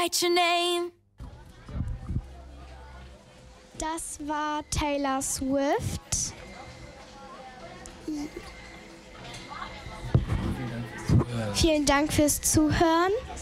write your name. Das war Taylor Swift. Vielen Dank fürs Zuhören.